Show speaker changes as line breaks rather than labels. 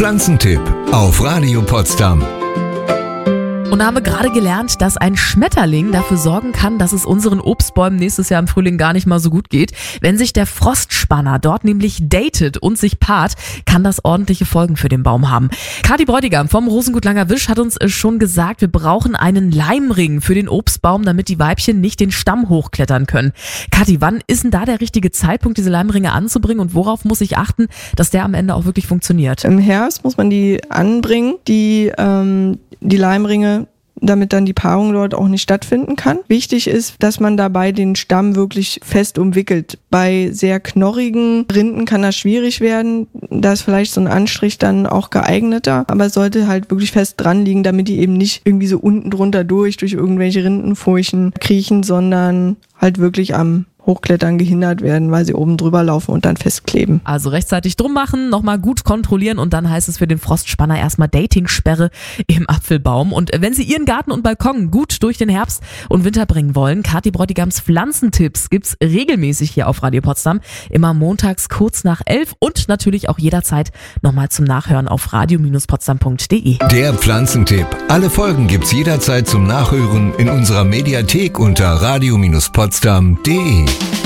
Pflanzentipp auf Radio Potsdam.
Und haben gerade gelernt, dass ein Schmetterling dafür sorgen kann, dass es unseren Obstbäumen nächstes Jahr im Frühling gar nicht mal so gut geht. Wenn sich der Frostspanner dort nämlich datet und sich paart, kann das ordentliche Folgen für den Baum haben. Kathi Bräutigam vom Rosengut Langer Wisch hat uns schon gesagt, wir brauchen einen Leimring für den Obstbaum, damit die Weibchen nicht den Stamm hochklettern können. Kathi, wann ist denn da der richtige Zeitpunkt, diese Leimringe anzubringen und worauf muss ich achten, dass der am Ende auch wirklich funktioniert?
Im Herbst muss man die anbringen, die Leimringe, damit dann die Paarung dort auch nicht stattfinden kann. Wichtig ist, dass man dabei den Stamm wirklich fest umwickelt. Bei sehr knorrigen Rinden kann das schwierig werden. Da ist vielleicht so ein Anstrich dann auch geeigneter, aber es sollte halt wirklich fest dran liegen, damit die eben nicht irgendwie so unten drunter durch irgendwelche Rindenfurchen kriechen, sondern halt wirklich am Hochklettern gehindert werden, weil sie oben drüber laufen und dann festkleben.
Also rechtzeitig drum machen, nochmal gut kontrollieren und dann heißt es für den Frostspanner erstmal Datingsperre im Apfelbaum. Und wenn Sie Ihren Garten und Balkon gut durch den Herbst und Winter bringen wollen, Kathi Bräutigams Pflanzentipps gibt's regelmäßig hier auf Radio Potsdam, immer montags kurz nach 11 und natürlich auch jederzeit nochmal zum Nachhören auf radio-potsdam.de.
Der Pflanzentipp. Alle Folgen gibt's jederzeit zum Nachhören in unserer Mediathek unter radio-potsdam.de.